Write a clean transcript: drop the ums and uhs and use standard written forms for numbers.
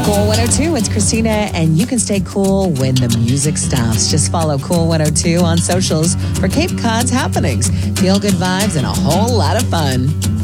Cool 102, it's Christina, and you can stay cool when the music stops. Just follow Cool 102 on socials for Cape Cod's happenings, feel good vibes, and a whole lot of fun.